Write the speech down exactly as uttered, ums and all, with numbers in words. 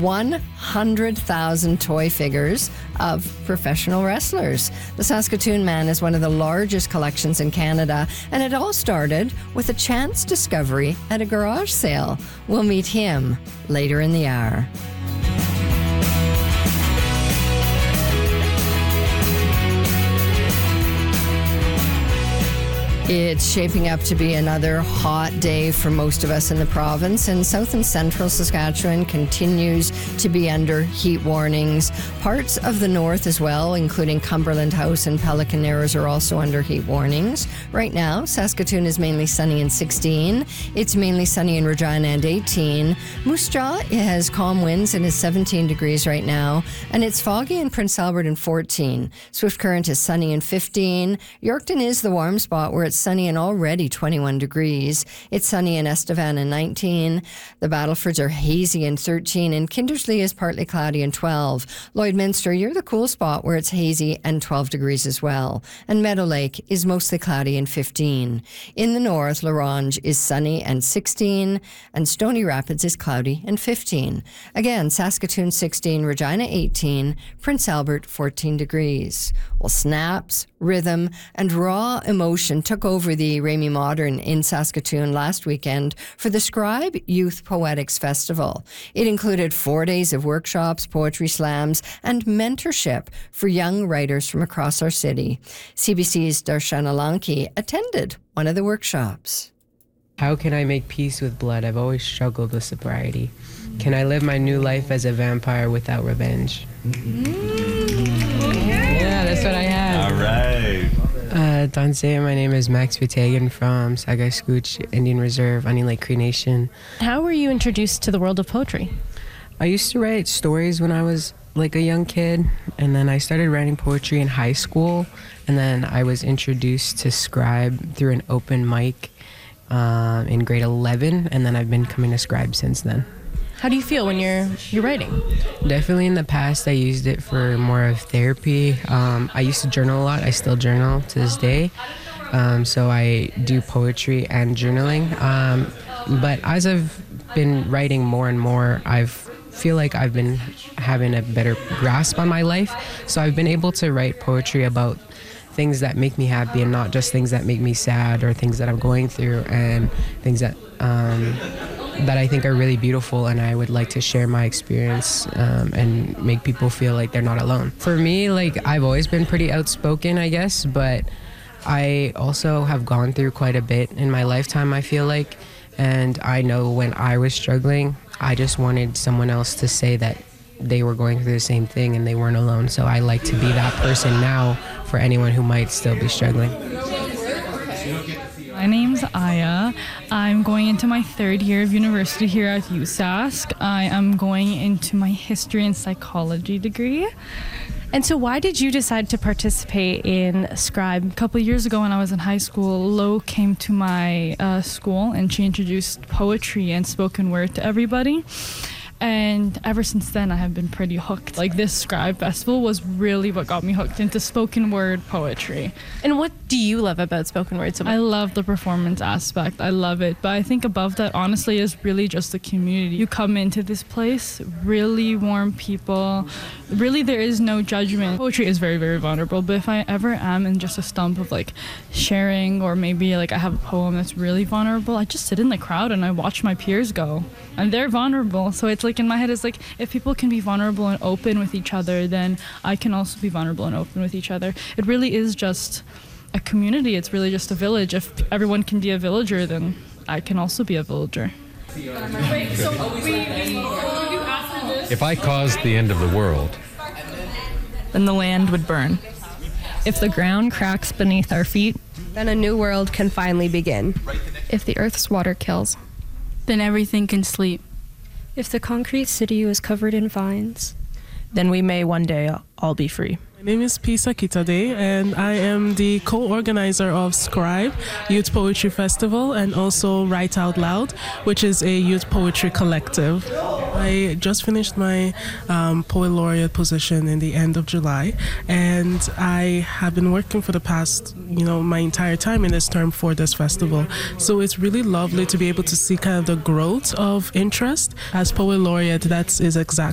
one hundred thousand toy figures of professional wrestlers. The Saskatoon Man is one of the largest collections in Canada, and it all started with a chance discovery at a garage sale. We'll meet him later in the hour. It's shaping up to be another hot day for most of us in the province, and south and central Saskatchewan continues to be under heat warnings. Parts of the north as well, including Cumberland House and Pelican Narrows, are also under heat warnings. Right now, Saskatoon is mainly sunny and sixteen. It's mainly sunny in Regina and eighteen. Moose Jaw has calm winds and is seventeen degrees right now, and it's foggy in Prince Albert and fourteen. Swift Current is sunny and fifteen. Yorkton is the warm spot where it's sunny and already twenty-one degrees. It's sunny in Estevan and nineteen. The Battlefords are hazy and thirteen, and Kindersley is partly cloudy and twelve. Lloydminster, you're the cool spot where it's hazy and twelve degrees as well. And Meadow Lake is mostly cloudy and fifteen. In the north, La Ronge is sunny and sixteen, and Stony Rapids is cloudy and fifteen. Again, Saskatoon sixteen, Regina eighteen, Prince Albert fourteen degrees. Well, snaps, rhythm, and raw emotion took over the Ramey Modern in Saskatoon last weekend for the Scribe Youth Poetics Festival. It included four days of workshops, poetry slams, and mentorship for young writers from across our city. C B C's Darshana Lanki attended one of the workshops. How can I make peace with blood? I've always struggled with sobriety. Can I live my new life as a vampire without revenge? Yeah, that's what I have. All right. Uh, Danse, my name is Max Vitagan from Sagay-Scooch Indian Reserve, Onion Lake Cree Nation. How were you introduced to the world of poetry? I used to write stories when I was like a young kid, and then I started writing poetry in high school, and then I was introduced to Scribe through an open mic um, in grade eleven, and then I've been coming to Scribe since then. How do you feel when you're you're writing? Definitely in the past, I used it for more of therapy. Um, I used to journal a lot. I still journal to this day. Um, so I do poetry and journaling. Um, but as I've been writing more and more, I feel like I've been having a better grasp on my life. So I've been able to write poetry about things that make me happy and not just things that make me sad or things that I'm going through and things that... Um, that I think are really beautiful, and I would like to share my experience um, and make people feel like they're not alone. For me, like, I've always been pretty outspoken, I guess, but I also have gone through quite a bit in my lifetime, I feel like, and I know when I was struggling, I just wanted someone else to say that they were going through the same thing and they weren't alone. So I like to be that person now for anyone who might still be struggling. My name's Aya. I'm going into my third year of university here at U S A S C. I am going into my history and psychology degree. And so why did you decide to participate in Scribe? A couple of years ago when I was in high school, Lo came to my uh, school and she introduced poetry and spoken word to everybody. And ever since then, I have been pretty hooked. Like, this Scribe Festival was really what got me hooked into spoken word poetry. And what do you love about spoken word so much? I love the performance aspect. I love it. But I think above that, honestly, is really just the community. You come into this place, really warm people. Really, there is no judgment. Poetry is very, very vulnerable. But if I ever am in just a stump of, like, sharing, or maybe, like, I have a poem that's really vulnerable, I just sit in the crowd and I watch my peers go. And they're vulnerable. So it's like, in my head, it's like, if people can be vulnerable and open with each other, then I can also be vulnerable and open with each other. It really is just a community. It's really just a village. If everyone can be a villager, then I can also be a villager. If I caused the end of the world, then the land would burn. If the ground cracks beneath our feet, then a new world can finally begin. If the earth's water kills, then everything can sleep. If the concrete city was covered in vines, then we may one day all be free. My name is Pisa Kitade, and I am the co-organizer of Scribe Youth Poetry Festival and also Write Out Loud, which is a youth poetry collective. I just finished my um, Poet Laureate position in the end of July, and I have been working for the past, you know, my entire time in this term for this festival. So it's really lovely to be able to see kind of the growth of interest. As Poet Laureate, that is exactly